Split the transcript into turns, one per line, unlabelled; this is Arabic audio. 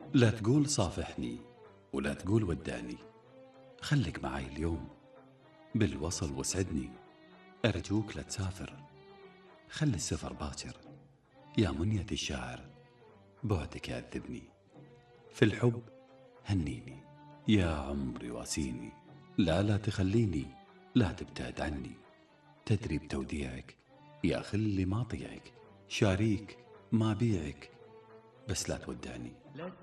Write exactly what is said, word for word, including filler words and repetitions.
لا تقول صافحني ولا تقول وداني، خليك معاي اليوم بالوصل وسعدني. أرجوك لا تسافر، خلي السفر باكر يا منية الشاعر، بعدك يعذبني. في الحب هنيني يا عمري واسيني، لا لا تخليني، لا تبتعد عني. تدري بتوديعك يا خلي ما طيعك، شاريك ما بيعك بس لا تودعني.